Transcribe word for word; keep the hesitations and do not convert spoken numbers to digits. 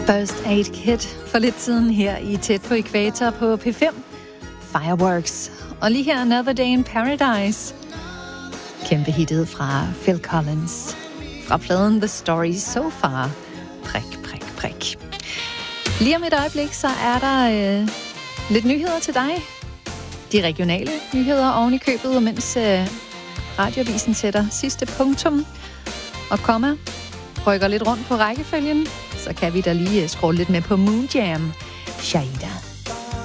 First Aid Kit for lidt siden her i Tæt på Ækvator på P fem. Fireworks. Og lige her Another Day in Paradise. Kæmpe hittet fra Phil Collins. Fra pladen The Story So Far. Prik, prik, prik. Lige om et øjeblik, så er der øh, lidt nyheder til dig. De regionale nyheder oven i købet, mens øh, radioavisen sætter sidste punktum og komma. Rykker lidt rundt på rækkefølgen, så kan vi da lige scrolle lidt med på Moon Jam. Shaida.